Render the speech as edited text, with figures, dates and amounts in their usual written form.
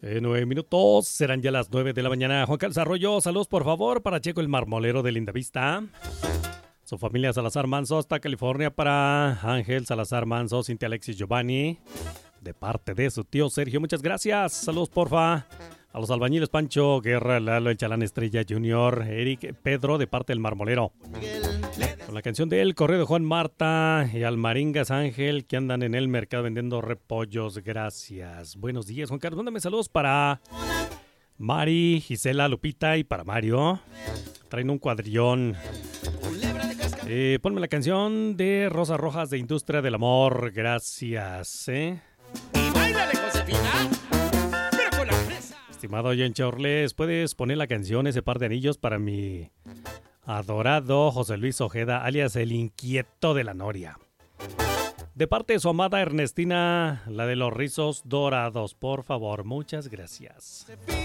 9 minutos, serán ya las 9 de la mañana. Juan Carlos Arroyo, saludos por favor para Checo el Marmolero de Lindavista. Su familia Salazar Manso hasta California, para Ángel Salazar Manso, Cintia Alexis Giovanni, de parte de su tío Sergio. Muchas gracias. Saludos porfa a los albañiles Pancho Guerra, Lalo, el Chalán Estrella Junior, Eric, Pedro, de parte del Marmolero. Con la canción de El Correo de Juan Marta y al Maringas Ángel, que andan en el mercado vendiendo repollos. Gracias. Buenos días, Juan Carlos. Mándame saludos para Mari, Gisela, Lupita y para Mario. Traen un cuadrillón. Ponme la canción de Rosas Rojas de Industria del Amor. Gracias. Y báilale, Josefina, pero con la fresa. Estimado John Chorles, ¿puedes poner la canción Ese Par de Anillos para mi adorado José Luis Ojeda, alias el Inquieto de la Noria? De parte de su amada Ernestina, la de los rizos dorados, por favor. Muchas gracias.